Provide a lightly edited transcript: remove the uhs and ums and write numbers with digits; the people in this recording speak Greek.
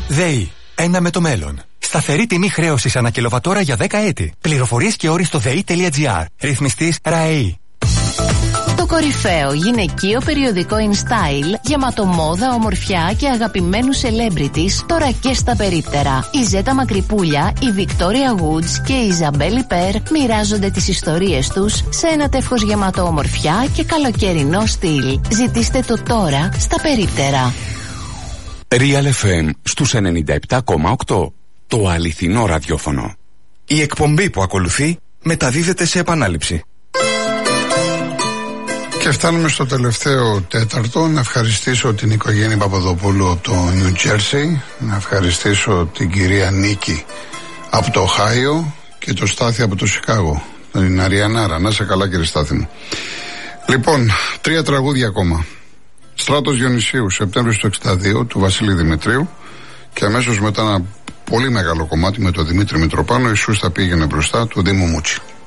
ΔΕΗ. Ένα με το μέλλον. Σταθερή τιμή χρέωσης ανά κιλοβατόρα για 10 έτη. Πληροφορίες και όροι στο ΔΕΗ.gr. Ρυθμιστής ΡΑΕΗ. Το κορυφαίο γυναικείο περιοδικό InStyle, γεμάτο μόδα, ομορφιά και αγαπημένους celebrities, τώρα και στα περίπτερα. Η Ζέτα Μακρυπούλια, η Victoria Woods και η Ιζαμπέλ Πέρ μοιράζονται τις ιστορίες τους σε ένα τεύχος γεμάτο ομορφιά και καλοκαιρινό στυλ. Ζητήστε το τώρα στα περίπτερα. Real FM στους 97,8. Το αληθινό ραδιόφωνο. Η εκπομπή που ακολουθεί μεταδίδεται σε επανάληψη. Και φτάνουμε στο τελευταίο τέταρτο. Να ευχαριστήσω την οικογένεια Παπαδοπούλου από το Νιου Τζέρσι, να ευχαριστήσω την κυρία Νίκη από το Οχάιο και το Στάθη από το Σικάγο, την Αριανάρα. Να είσαι καλά, κύριε Στάθη μου. Λοιπόν, 3 τραγούδια ακόμα. Στράτος Διονυσίου, Σεπτέμβριος του 62, του Βασίλη Δημητρίου, και αμέσως μετά ένα πολύ μεγάλο κομμάτι με τον Δημήτρη Μητροπάνο, η Σούστα πήγαινε μπροστά, του Δήμου Μούτσι.